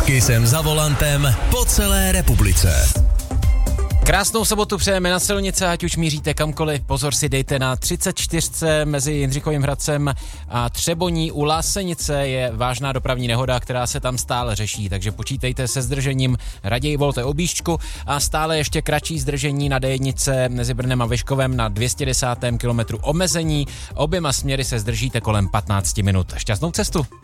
S Kissem za volantem po celé republice. Krásnou sobotu přejeme na silnice, ať už míříte kamkoliv. Pozor si dejte na 34 mezi Jindřichovým Hradcem a Třeboní. U Lásenice je vážná dopravní nehoda, která se tam stále řeší, takže počítejte se zdržením, raději volte objížďku a stále ještě kratší zdržení na D1 mezi Brnem a Vyškovem na 210. kilometru omezení. Oběma směry se zdržíte kolem 15 minut. Šťastnou cestu.